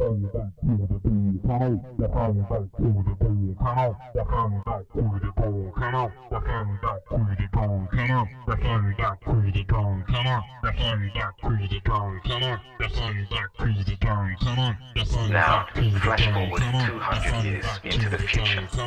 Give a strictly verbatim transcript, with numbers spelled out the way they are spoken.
bring it back to the beat. Come on, you bring it back to the beat. Come on, you bring it back to the bone. Come on, you bring it back to the bone. Come on, you bring it back to the bone. Come on, you bring it back to the bone. Come on, you bring it back to the bone. Come on, you bring it Now, back to the flash bone. forward Come on, two hundred years into the future.